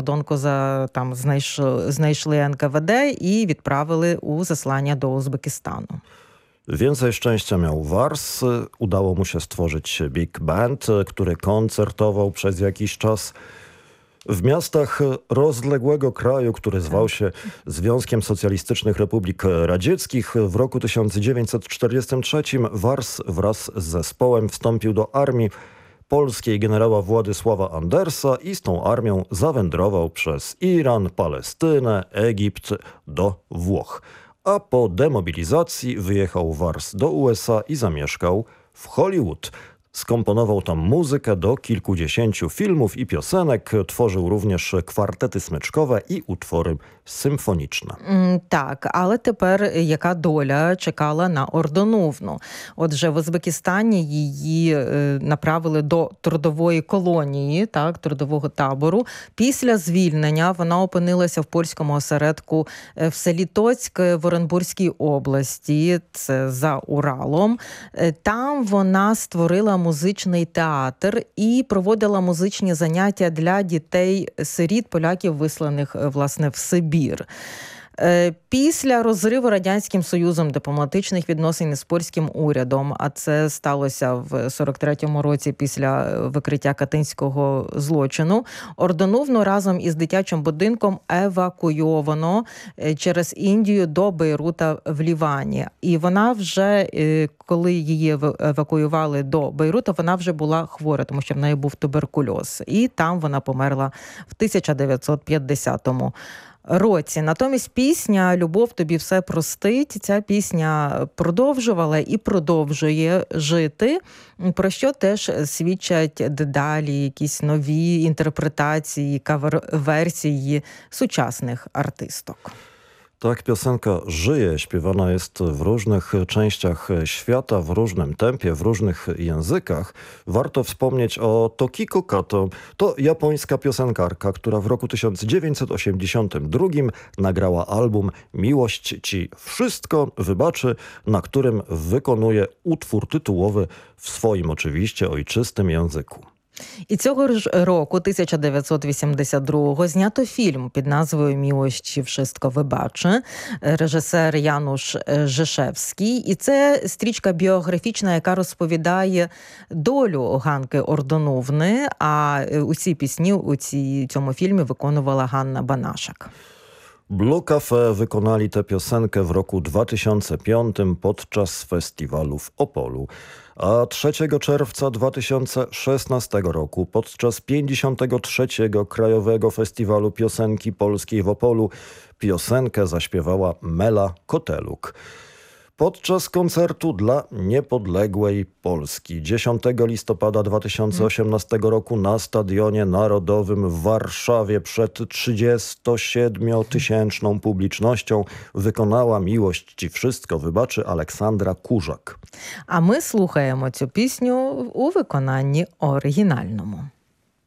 прикордонку там знайшли НКВД і відправили у zaslanie do Uzbekistanu. Więcej szczęścia miał Wars. Udało mu się stworzyć big band, który koncertował przez jakiś czas w miastach rozległego kraju, który zwał się Związkiem Socjalistycznych Republik Radzieckich. W roku 1943 Wars wraz z zespołem wstąpił do armii polskiej generała Władysława Andersa i z tą armią zawędrował przez Iran, Palestynę, Egipt do Włoch. A po demobilizacji wyjechał Wars do USA i zamieszkał w Hollywood. Skomponował tam muzykę do kilkudziesięciu filmów i piosenek, tworzył również kwartety smyczkowe і utwory симфонічне. Так, але тепер яка доля чекала на Ордоновну? Отже, в Узбекистані її направили до трудової колонії, так, трудового табору. Після звільнення вона опинилася в польському осередку в селі Тоцьк в Оренбурзькій області, це за Уралом. Там вона створила музичний театр і проводила музичні заняття для дітей-сиріт, поляків, висланих, власне, в Сибір. Після розриву Радянським Союзом дипломатичних відносин з польським урядом, а це сталося в 43-му році після викриття Катинського злочину, Ордоновну разом із дитячим будинком евакуйовано через Індію до Бейрута в Лівані. І вона вже, коли її евакуювали до Бейрута, вона вже була хвора, тому що в неї був туберкульоз. І там вона померла в 1950 році. Натомість пісня «Любов тобі все простить», ця пісня продовжувала і продовжує жити, про що теж свідчать дедалі якісь нові інтерпретації, кавер-версії сучасних артисток. Tak, piosenka żyje, śpiewana jest w różnych częściach świata, w różnym tempie, w różnych językach. Warto wspomnieć o Tokiko Kato. To japońska piosenkarka, która w roku 1982 nagrała album Miłość ci wszystko wybaczy, na którym wykonuje utwór tytułowy w swoim oczywiście ojczystym języku. І цього ж року, 1982-го, знято фільм під назвою «Мілощі вшистко вибаче», режисер Януш Жишевський. І це стрічка біографічна, яка розповідає долю Ганки Ордоновни, а усі пісні у цьому фільмі виконувала Ганна Банашак. Blue Cafe wykonali tę piosenkę w roku 2005 podczas festiwalu w Opolu. A 3 czerwca 2016 roku podczas 53. Krajowego Festiwalu Piosenki Polskiej w Opolu piosenkę zaśpiewała Mela Koteluk. Podczas koncertu dla niepodległej Polski 10 listopada 2018 roku na Stadionie Narodowym w Warszawie przed 37-tysięczną publicznością wykonała «Miłość ci wszystko wybaczy» Aleksandra Kurzak. А ми слухаємо цю пісню у виконанні оригінальному.